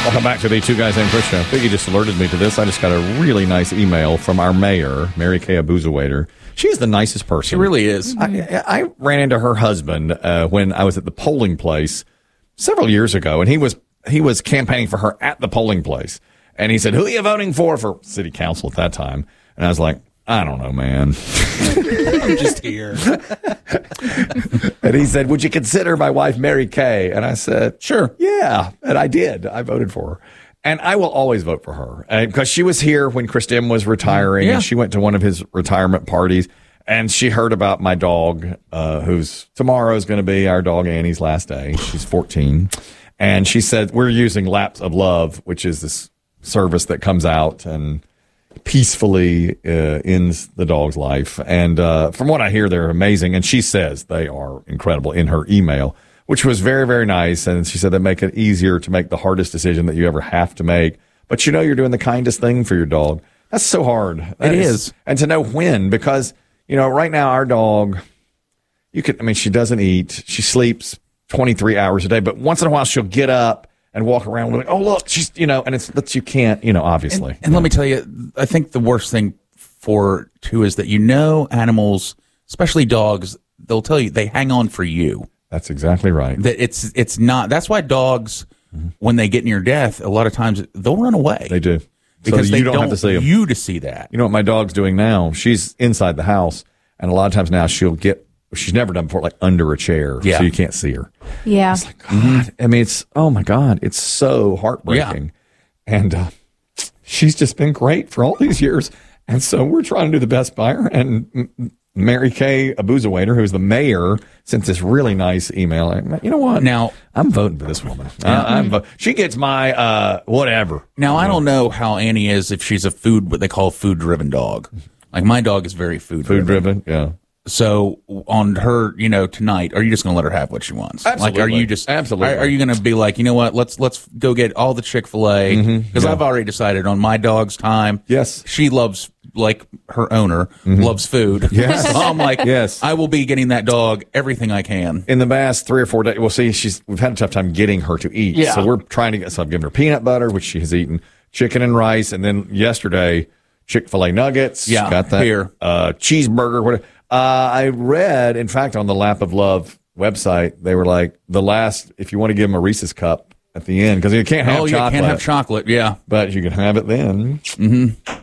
Welcome back to the Two Guys Named Chris show. Biggie just alerted me to this. I just got a really nice email from our mayor, Mary Kay Abuzawader. She's the nicest person. She really is. I ran into her husband when I was at the polling place several years ago, and he was campaigning for her at the polling place. And he said, "Who are you voting for city council at that time?" And I was like, "I don't know, man." I'm just here. And he said, "Would you consider my wife, Mary Kay?" And I said, "Sure." Yeah. And I did. I voted for her. And I will always vote for her because she was here when Chris Dim was retiring, and she went to one of his retirement parties, and she heard about my dog, who's tomorrow is going to be our dog Annie's last day. She's 14. And she said, we're using Laps of Love, which is this service that comes out and peacefully ends the dog's life. And from what I hear, they're amazing. And she says they are incredible in her email, which was very, very nice. And she said they make it easier to make the hardest decision that you ever have to make. But you're doing the kindest thing for your dog. That's so hard. It is. And to know when, because, right now our dog, she doesn't eat. She sleeps 23 hours a day. But once in a while she'll get up and walk around with, oh, look, she's, and it's that you can't, obviously. And let me tell you, I think the worst thing too is that, animals, especially dogs, they'll tell you they hang on for you. That's exactly right. That it's not. That's why dogs, when they get near death, a lot of times they'll run away. They do. Because so they don't have to see them. You to see that. You know what my dog's doing now? She's inside the house, and a lot of times now she's never done before, like under a chair, so you can't see her. Yeah. It's like, God. It's, oh my God, it's so heartbreaking. Yeah. And she's just been great for all these years. And so we're trying to do the best by her. And Mary Kay Abuzawader, who's the mayor, sent this really nice email. You know what? Now, I'm voting for this woman. She gets my whatever. Now, I don't know how Annie is if she's what they call a food-driven dog. Like, my dog is very food-driven. Food-driven, yeah. So on her, tonight, are you just going to let her have what she wants? Absolutely. Like, are you just absolutely? Are you going to be like, you know what? Let's go get all the Chick-fil-A because I've already decided on my dog's time. Yes, she loves her owner loves food. Yes, so I'm like, yes, I will be getting that dog everything I can in the past 3 or 4 days. Well, see, we've had a tough time getting her to eat. Yeah. So we're trying to so I've given her peanut butter, which she has eaten, chicken and rice, and then yesterday Chick-fil-A nuggets. Yeah, got that here cheeseburger. Whatever. I read, in fact, on the Lap of Love website, they were like, if you want to give them a Reese's cup at the end, because you can't have chocolate. You can't have chocolate, yeah. But you can have it then. Mm-hmm.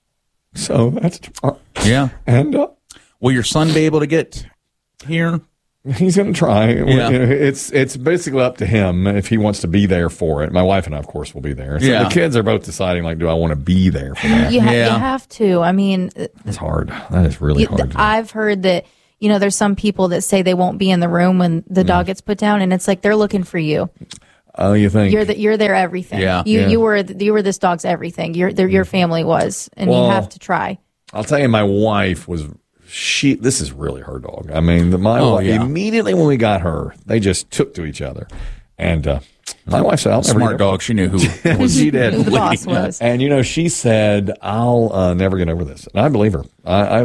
So that's tomorrow. Yeah. And will your son be able to get here? He's going to try. Yeah. It's basically up to him if he wants to be there for it. My wife and I, of course, will be there. So the kids are both deciding, do I want to be there for that? You have to. It's hard. That is really hard. I've heard that, there's some people that say they won't be in the room when the dog gets put down, and it's like they're looking for you. Oh, you think you're their everything? Yeah. You were this dog's everything. Your family was, and you have to try. I'll tell you, my wife was. This is really her dog. My wife, immediately when we got her, they just took to each other. And my wife said, "I'll smart dog." She knew who she did. Who the boss was. And she said, "I'll never get over this." And I believe her.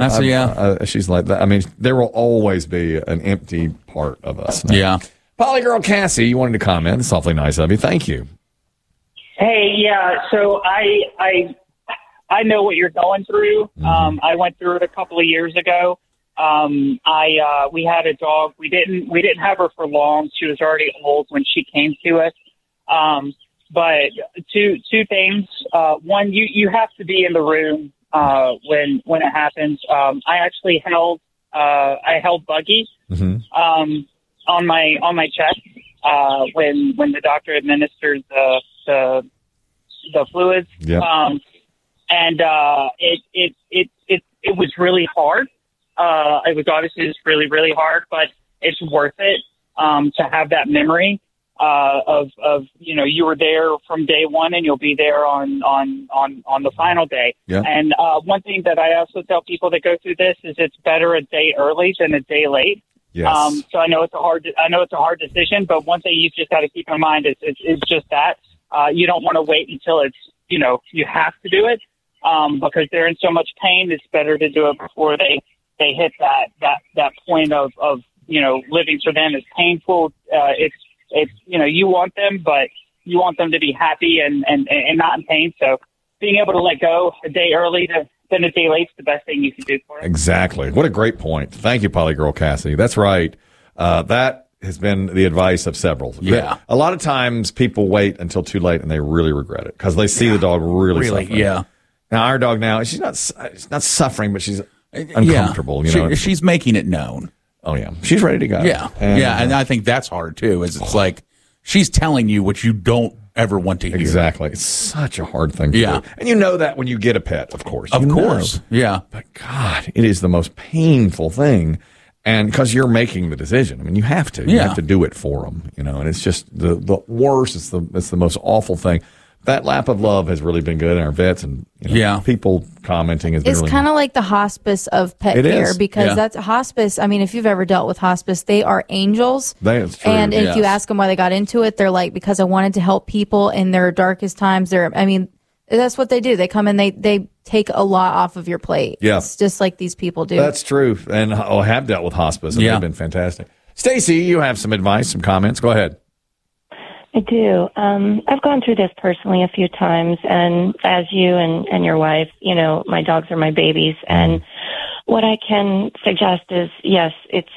She's like that. There will always be an empty part of us. Now. Yeah. Polygirl Cassie, you wanted to comment. It's awfully nice of you. Thank you. Hey, yeah. So I know what you're going through. I went through it a couple of years ago. We had a dog. We didn't have her for long. She was already old when she came to us. But two things. One, you have to be in the room when it happens. I actually held Buggy on my chest when the doctor administered the fluids. Yep. And it was really hard. It was obviously just really, really hard, but it's worth it to have that memory of you were there from day one and you'll be there on the final day. Yeah. And one thing that I also tell people that go through this is it's better a day early than a day late. Yes. So I know it's a hard decision, but one thing you've just got to keep in mind is just that you don't want to wait until it's you have to do it. Because they're in so much pain, it's better to do it before they hit that point of living for them is painful. It's you want them, but you want them to be happy and not in pain. So being able to let go a day early than a day late is the best thing you can do for them. Exactly. What a great point. Thank you, Polygirl Cassidy. That's right. That has been the advice of several. Yeah. A lot of times people wait until too late and they really regret it because they see the dog really suffering. Yeah. Now, our dog now, she's not suffering, but she's uncomfortable. Yeah. You know, she's making it known. Oh, yeah. She's ready to go. Yeah. And I think that's hard, too, is it's like she's telling you what you don't ever want to hear. Exactly. It's such a hard thing to do. And you know that when you get a pet, of course. Of course. Yeah. But, God, it is the most painful thing. And because you're making the decision. I mean, you have to. You have to do it for them, you know. And it's just the worst. It's the most awful thing. That lap of love has really been good in our vets, and people commenting has been It's really kind of like the hospice of pet care because that's hospice. I mean, if you've ever dealt with hospice, they are angels. That's true. And if you ask them why they got into it, they're like, because I wanted to help people in their darkest times. That's what they do. They come and they take a lot off of your plate. Yeah. It's just like these people do. That's true. And I have dealt with hospice, and they've been fantastic. Stacy, you have some advice, some comments. Go ahead. I do. I've gone through this personally a few times, and as you and your wife, you know, my dogs are my babies, and what I can suggest is, yes,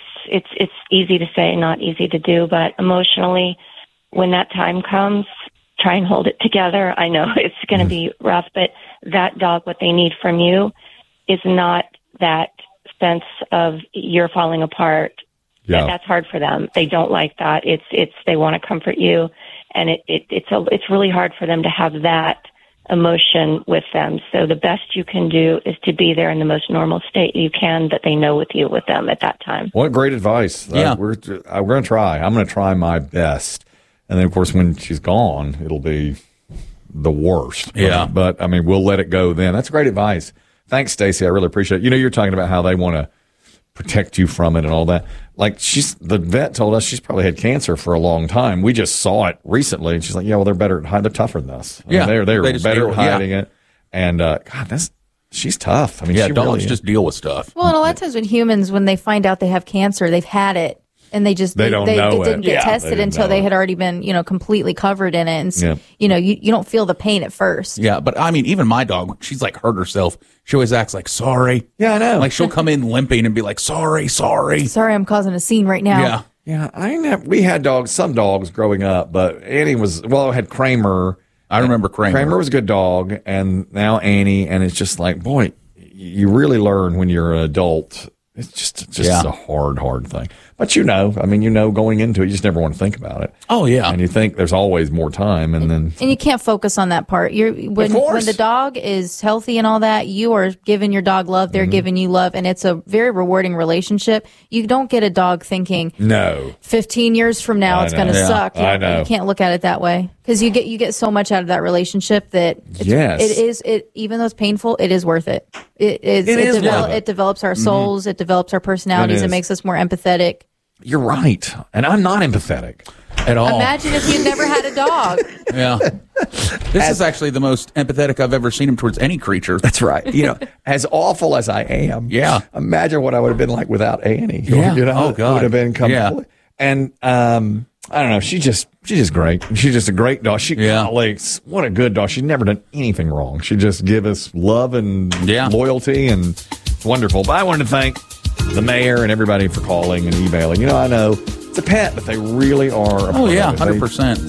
it's easy to say, not easy to do, but emotionally, when that time comes, try and hold it together. I know it's going to be rough, but that dog, what they need from you is not that sense of you're falling apart. Yeah. That's hard for them. They don't like that. They want to comfort you, and it's really hard for them to have that emotion with them. So the best you can do is to be there in the most normal state you can that they know with them at that time. What great advice. Yeah. We're going to try. I'm going to try my best. And then, of course, when she's gone, it'll be the worst. Yeah. But, I mean, we'll let it go then. That's great advice. Thanks, Stacy. I really appreciate it. You know, you're talking about how they want to protect you from it and all that. Like, the vet told us she's probably had cancer for a long time. We just saw it recently. And she's like, yeah, well, they're tougher than us. I mean, they're better at hiding it. And, God, she's tough. I mean, she dogs really just deal with stuff. Well, and a lot of times when humans, when they find out they have cancer, they've had it. And they just don't know it didn't get tested until they had already been, completely covered in it. And so, you don't feel the pain at first. Yeah, but I mean, even my dog, when she's like hurt herself, she always acts like sorry. Yeah, I know. Like she'll come in limping and be like, sorry. Sorry, I'm causing a scene right now. Yeah. Yeah, we had some dogs growing up, but Annie I had Kramer. I remember Kramer. Kramer was a good dog, and now Annie, and it's just like, boy, you really learn when you're an adult. It's just a hard thing. But going into it, you just never want to think about it. Oh, yeah. And you think there's always more time, and you can't focus on that part. When the dog is healthy and all that, you are giving your dog love, they're giving you love, and it's a very rewarding relationship. You don't get a dog thinking, no, 15 years from now it's going to suck. I know. You can't look at it that way because you get so much out of that relationship that even though it's painful, it is worth it. It develops our souls, it develops our personalities, it makes us more empathetic. You're right. And I'm not empathetic at all. Imagine if you never had a dog. Yeah. This is actually the most empathetic I've ever seen him towards any creature. That's right. As awful as I am. Yeah. Imagine what I would have been like without Annie. Yeah. Oh, God. It would have been completely. Yeah. And I don't know. She's just great. She's just a great dog. Golly, what a good dog. She's never done anything wrong. She just give us love and loyalty, and it's wonderful. But I wanted to thank the mayor and everybody for calling and emailing. I know it's a pet, but they really are. 100%.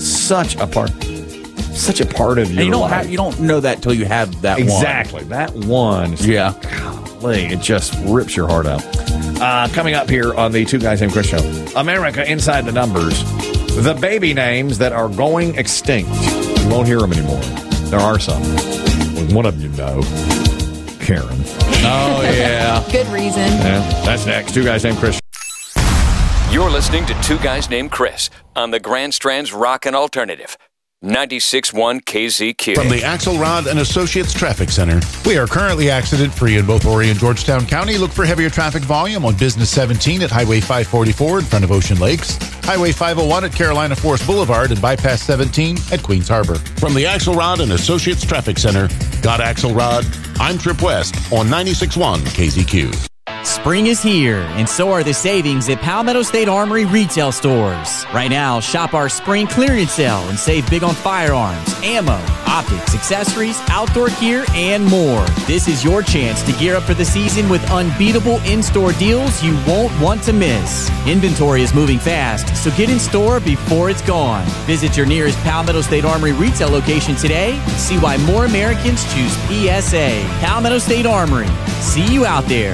Such a part of your life. You don't know that till you have that one. Exactly. That one. Golly, it just rips your heart out. Coming up here on the Two Guys Named Chris show, America Inside the Numbers, the baby names that are going extinct. You won't hear them anymore. There are some. One of them Karen. Oh, yeah. Good reason. Yeah, that's next. Two Guys Named Chris. You're listening to Two Guys Named Chris on the Grand Strand's Rockin' Alternative. 96.1 KZQ. From the Axelrod and Associates Traffic Center, we are currently accident-free in both Horry and Georgetown County. Look for heavier traffic volume on Business 17 at Highway 544 in front of Ocean Lakes, Highway 501 at Carolina Forest Boulevard, and Bypass 17 at Queens Harbor. From the Axelrod and Associates Traffic Center, got Axelrod, I'm Trip West on 96.1 KZQ. Spring is here, and so are the savings at Palmetto State Armory retail stores. Right now, shop our spring clearance sale and save big on firearms, ammo, optics, accessories, outdoor gear, and more. This is your chance to gear up for the season with unbeatable in-store deals you won't want to miss. Inventory is moving fast, so get in store before it's gone. Visit your nearest Palmetto State Armory retail location today and see why more Americans choose PSA. Palmetto State Armory. See you out there.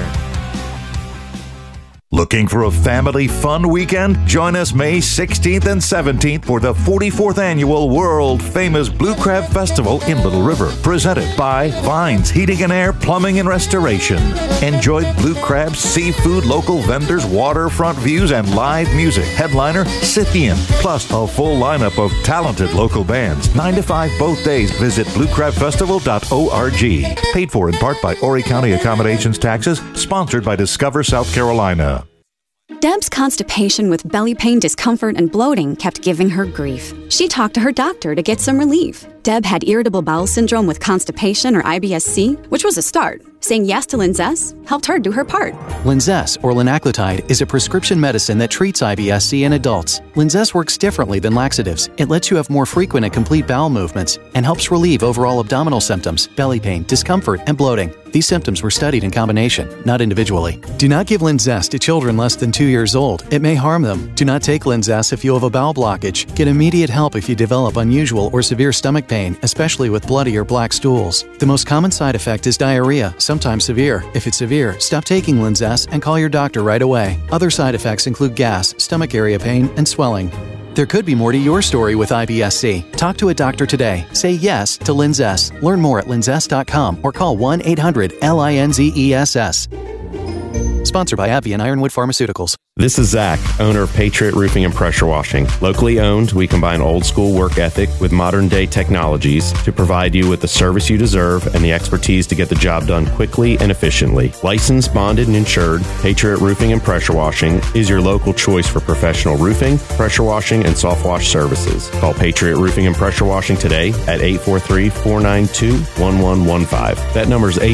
Looking for a family fun weekend? Join us May 16th and 17th for the 44th Annual World Famous Blue Crab Festival in Little River, presented by Vines Heating and Air, Plumbing and Restoration. Enjoy blue crabs, seafood, local vendors, waterfront views, and live music. Headliner, Scythian, plus a full lineup of talented local bands. 9 to 5 both days. Visit bluecrabfestival.org. Paid for in part by Horry County Accommodations Taxes, sponsored by Discover South Carolina. Deb's constipation with belly pain, discomfort, and bloating kept giving her grief. She talked to her doctor to get some relief. Deb had irritable bowel syndrome with constipation or IBS-C, which was a start. Saying yes to Linzess helped her do her part. Linzess, or linaclotide, is a prescription medicine that treats IBS-C in adults. Linzess works differently than laxatives. It lets you have more frequent and complete bowel movements and helps relieve overall abdominal symptoms, belly pain, discomfort, and bloating. These symptoms were studied in combination, not individually. Do not give Linzess to children less than 2 years old. It may harm them. Do not take Linzess if you have a bowel blockage. Get immediate help if you develop unusual or severe stomach pain, especially with bloody or black stools. The most common side effect is diarrhea, sometimes severe. If it's severe, stop taking Linzess and call your doctor right away. Other side effects include gas, stomach area pain, and swelling. There could be more to your story with IBS-C. Talk to a doctor today. Say yes to Linzess. Learn more at linzess.com or call 1-800-LINZESS. Sponsored by AbbVie and Ironwood Pharmaceuticals. This is Zach, owner of Patriot Roofing and Pressure Washing. Locally owned, we combine old school work ethic with modern day technologies to provide you with the service you deserve and the expertise to get the job done quickly and efficiently. Licensed, bonded, and insured, Patriot Roofing and Pressure Washing is your local choice for professional roofing, pressure washing, and soft wash services. Call Patriot Roofing and Pressure Washing today at 843-492-1115. That number is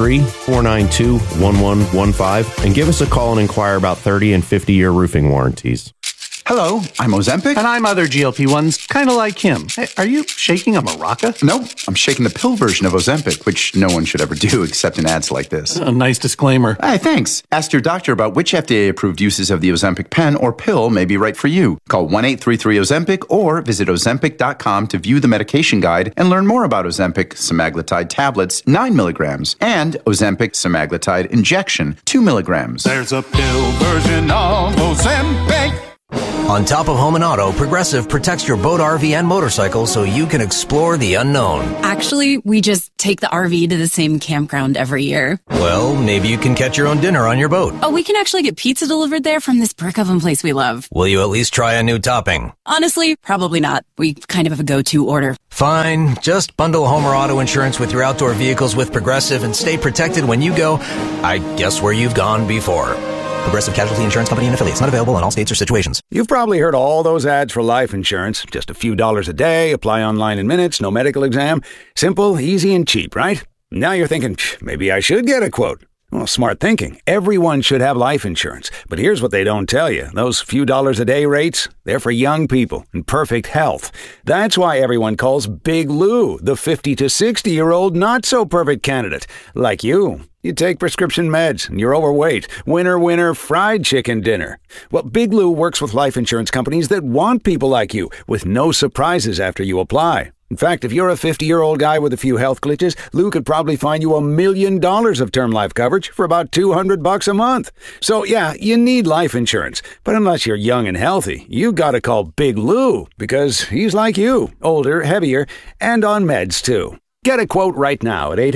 843-492-1115, and give us a call and inquire about 30 and 50-year roofing warranties. Hello, I'm Ozempic. And I'm other GLP-1s, kind of like him. Hey, are you shaking a maraca? No, I'm shaking the pill version of Ozempic, which no one should ever do except in ads like this. A nice disclaimer. Hey, thanks. Ask your doctor about which FDA-approved uses of the Ozempic pen or pill may be right for you. Call 1-833-OZEMPIC or visit Ozempic.com to view the medication guide and learn more about Ozempic semaglutide tablets, 9 milligrams, and Ozempic semaglutide injection, 2 milligrams. There's a pill version of Ozempic. On top of home and auto, Progressive protects your boat, RV, and motorcycle so you can explore the unknown. Actually, we just take the RV to the same campground every year. Well, maybe you can catch your own dinner on your boat. Oh, we can actually get pizza delivered there from this brick oven place we love. Will you at least try a new topping? Honestly, probably not. We kind of have a go-to order. Fine. Just bundle home or auto insurance with your outdoor vehicles with Progressive and stay protected when you go, I guess, where you've gone before. Progressive Casualty Insurance Company and affiliates. Not available in all states or situations. You've probably heard all those ads for life insurance. Just a few dollars a day, apply online in minutes, no medical exam. Simple, easy, and cheap, right? Now you're thinking, maybe I should get a quote. Well, smart thinking. Everyone should have life insurance. But here's what they don't tell you. Those few dollars a day rates, they're for young people in perfect health. That's why everyone calls Big Lou the 50 to 60-year-old not-so-perfect candidate. Like you. You take prescription meds and you're overweight. Winner, fried chicken dinner. Well, Big Lou works with life insurance companies that want people like you with no surprises after you apply. In fact, if you're a 50-year-old guy with a few health glitches, Lou could probably find you $1 million of term life coverage for about $200 a month. So yeah, you need life insurance. But unless you're young and healthy, you gotta call Big Lou because he's like you, older, heavier, and on meds too. Get a quote right now at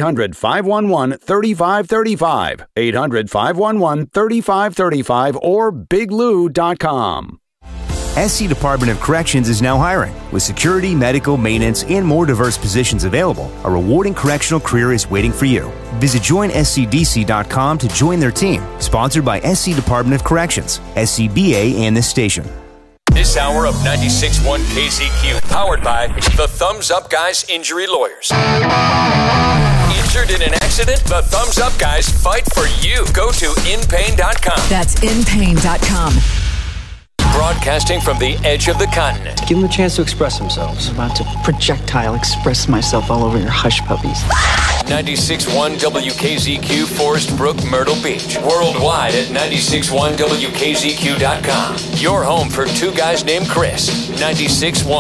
800-511-3535, 800-511-3535, or biglou.com. SC Department of Corrections is now hiring. With security, medical, maintenance, and more diverse positions available, a rewarding correctional career is waiting for you. Visit joinscdc.com to join their team. Sponsored by SC Department of Corrections, SCBA, and this station. This hour of 96.1 KZQ, powered by the Thumbs Up Guys Injury Lawyers. It's Injured in an accident? The Thumbs Up guys fight for you. Go to inpain.com. That's inpain.com. Broadcasting from the edge of the continent. Give them a chance to express themselves. I'm about to projectile express myself all over your hush puppies. 96.1 WKZQ, Forest Brook, Myrtle Beach. Worldwide at 96.1WKZQ.com. Your home for Two Guys Named Chris. 96.1